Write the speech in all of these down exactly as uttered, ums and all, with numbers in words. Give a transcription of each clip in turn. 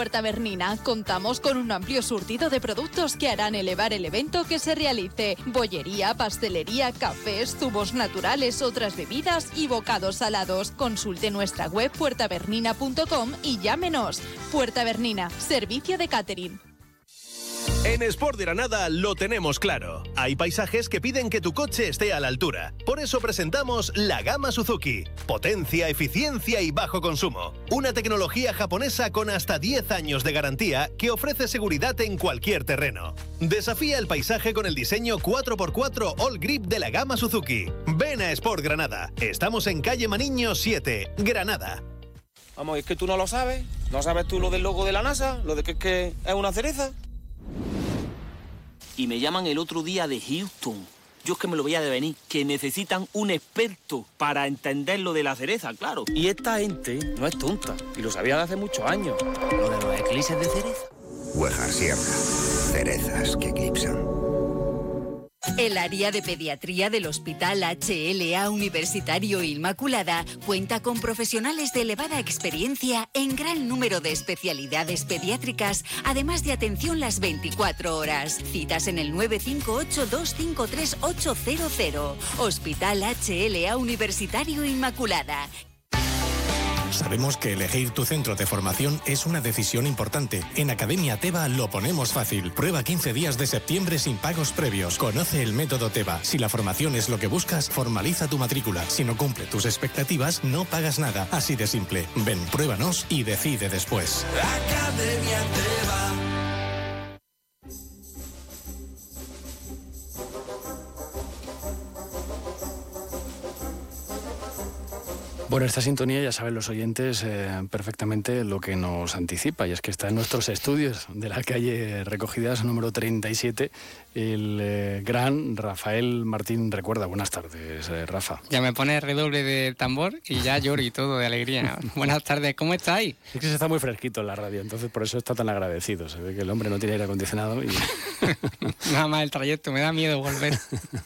Puerta Bernina contamos con un amplio surtido de productos que harán elevar el evento que se realice. Bollería, pastelería, cafés, zumos naturales, otras bebidas y bocados salados. Consulte nuestra web puerta bernina punto com y llámenos. Puerta Bernina, servicio de catering. En Sport de Granada lo tenemos claro. Hay paisajes que piden que tu coche esté a la altura. Por eso presentamos la gama Suzuki. Potencia, eficiencia y bajo consumo. Una tecnología japonesa con hasta diez años de garantía que ofrece seguridad en cualquier terreno. Desafía el paisaje con el diseño cuatro por cuatro All Grip de la gama Suzuki. Ven a Sport Granada. Estamos en calle Maniño siete, Granada. Vamos, es que tú no lo sabes. ¿No sabes tú lo del logo de la NASA? ¿Lo de que es, que es una cereza? Y me llaman el otro día de Houston. Yo es que me lo veía de venir, que necesitan un experto para entender lo de la cereza, claro. Y esta gente no es tonta, y lo sabía de hace muchos años. Lo de los eclipses de cereza. Huejar Sierra. Cerezas que eclipsan. El área de pediatría del Hospital H L A Universitario Inmaculada cuenta con profesionales de elevada experiencia en gran número de especialidades pediátricas, además de atención las veinticuatro horas. Citas en el nueve cinco ocho, dos cinco tres, ocho cero cero. Hospital H L A Universitario Inmaculada. Sabemos que elegir tu centro de formación es una decisión importante. En Academia Teba lo ponemos fácil. Prueba quince días de septiembre sin pagos previos. Conoce el método Teba. Si la formación es lo que buscas, formaliza tu matrícula. Si no cumple tus expectativas, no pagas nada. Así de simple. Ven, pruébanos y decide después. Academia Teba. Bueno, esta sintonía ya saben los oyentes eh, perfectamente lo que nos anticipa, y es que está en nuestros estudios de la calle Recogidas número treinta y siete el eh, gran Rafael Martín Recuerda. Buenas tardes, eh, Rafa. Ya me pone redoble de tambor y ya lloro y todo de alegría. Buenas tardes, ¿cómo estáis? Es que se está muy fresquito en la radio, entonces por eso está tan agradecido. Se ve que el hombre no tiene aire acondicionado y... Nada más el trayecto, me da miedo volver.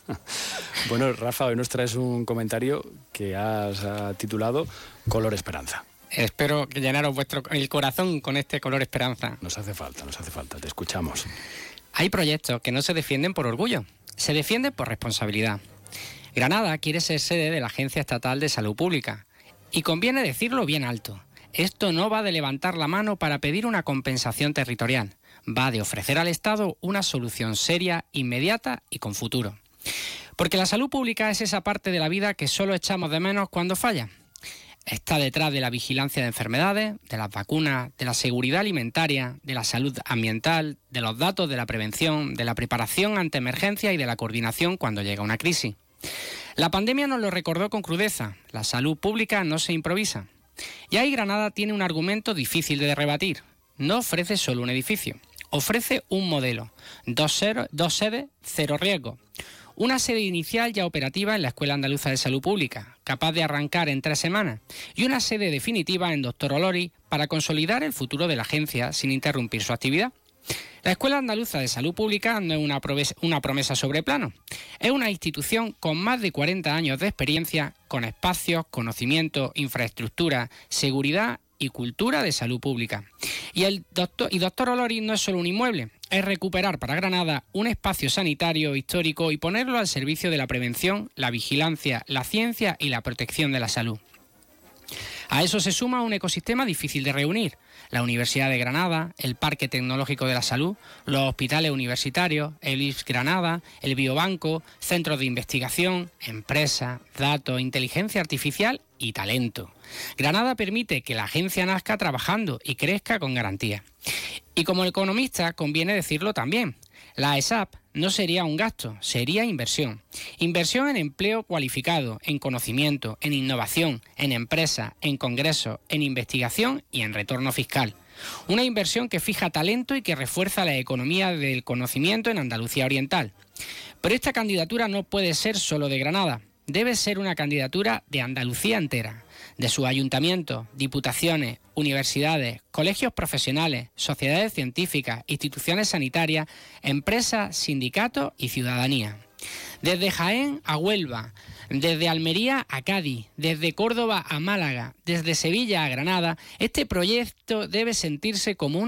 Bueno, Rafa, hoy nos traes un comentario que has uh, titulado Color Esperanza. Espero que llenaros vuestro el corazón con este color esperanza. Nos hace falta, nos hace falta, te escuchamos. Hay proyectos que no se defienden por orgullo, se defienden por responsabilidad. Granada quiere ser sede de la Agencia Estatal de Salud Pública. Y conviene decirlo bien alto. Esto no va de levantar la mano para pedir una compensación territorial. Va de ofrecer al Estado una solución seria, inmediata y con futuro. Porque la salud pública es esa parte de la vida que solo echamos de menos cuando falla. Está detrás de la vigilancia de enfermedades, de las vacunas, de la seguridad alimentaria, de la salud ambiental, de los datos de la prevención, de la preparación ante emergencias y de la coordinación cuando llega una crisis. La pandemia nos lo recordó con crudeza. La salud pública no se improvisa. Y ahí Granada tiene un argumento difícil de rebatir. No ofrece solo un edificio, ofrece un modelo. Dos, ser, dos sedes, cero riesgo. Una sede inicial ya operativa en la Escuela Andaluza de Salud Pública, capaz de arrancar en tres semanas, y una sede definitiva en Doctor Olori para consolidar el futuro de la agencia sin interrumpir su actividad. La Escuela Andaluza de Salud Pública no es una promesa, una promesa sobre plano, es una institución con más de cuarenta años de experiencia, con espacios, conocimiento, infraestructura, seguridad y cultura de salud pública. Y el doctor, y Doctor Olori no es solo un inmueble, es recuperar para Granada un espacio sanitario histórico y ponerlo al servicio de la prevención, la vigilancia, la ciencia y la protección de la salud. A eso se suma un ecosistema difícil de reunir: la Universidad de Granada, el Parque Tecnológico de la Salud, los hospitales universitarios, el I F S Granada, el Biobanco, centros de investigación, empresas, datos, inteligencia artificial y talento. Granada permite que la agencia nazca trabajando y crezca con garantía. Y como economista conviene decirlo también, la E S A P no sería un gasto, sería inversión. Inversión en empleo cualificado, en conocimiento, en innovación, en empresas, en congresos, en investigación y en retorno fiscal. Una inversión que fija talento y que refuerza la economía del conocimiento en Andalucía Oriental. Pero esta candidatura no puede ser solo de Granada, debe ser una candidatura de Andalucía entera, de sus ayuntamientos, diputaciones, universidades, colegios profesionales, sociedades científicas, instituciones sanitarias, empresas, sindicatos y ciudadanía. Desde Jaén a Huelva, desde Almería a Cádiz, desde Córdoba a Málaga, desde Sevilla a Granada, este proyecto debe sentirse como una